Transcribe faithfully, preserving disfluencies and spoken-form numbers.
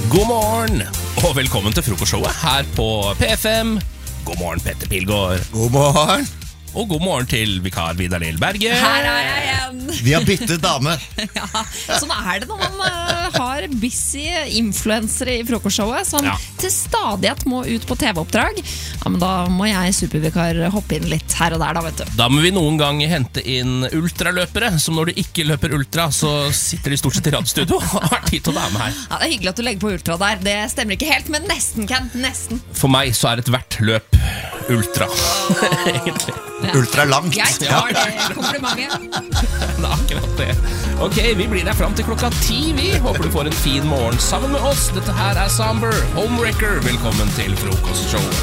God morgen, og velkommen til frokostshowet her på P F M. God morgen, Petter Pilgaard. God morgen. Og god morgen til vikar Vidar Lill Berge. Her er jeg igjen. Vi har byttet dame. Ja, sånn er det når man uh, har busy influencere i frokostshowet, som Ja. til stadighet må ut på T V-oppdrag. Ja, men da må jeg supervikar hoppe inn litt her og der, da, vet du. Da må vi noen gang hente inn ultraløpere, som når du ikke løper ultra, så sitter de stort sett i radiostudio og har tid til å være med her. Ja, det er hyggelig at du legger på ultra der. Det stemmer ikke helt, men nesten, Ken. Nesten. For meg så er et hvert løp ultra, egentlig. Ja. Ultra langt. Jeg tar det komplimentet. Det er akkurat det. Ok, vi blir der frem til klokka ti, vi. Håper du får en fin morgen sammen med oss. Dette her er Samber, Homewrecker. Velkommen til frokostshowet.